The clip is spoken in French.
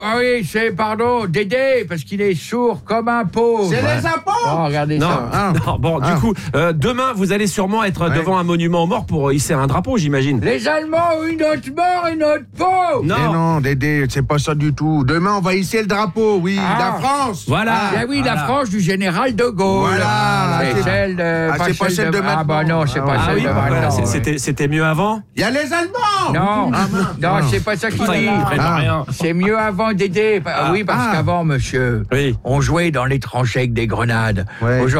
Ah oui, c'est, pardon, Dédé, parce qu'il est sourd comme un pauvre. C'est les impôts. Oh, regardez ça. Non, bon, du coup, demain, vous allez sûrement être devant un monument aux morts pour hisser un drapeau, j'imagine. Les Allemands ont une autre mort et notre peau. Mais non, Dédé, c'est pas ça du tout. Demain, on va hisser le drapeau, oui, la France. Voilà. Ah oui, la France du général de Gaulle. Voilà. C'est celle de... c'est pas celle de maintenant. Ah bah non, c'est pas Ah celle oui, de pourquoi maintenant. c'était mieux avant. Il y a les Allemands. Non, non, c'est pas ça qu'il dit. Rien. C'est mieux avant Dédé. Oui, parce qu'avant, monsieur, Oui. on jouait dans les tranchées avec des grenades. Ouais.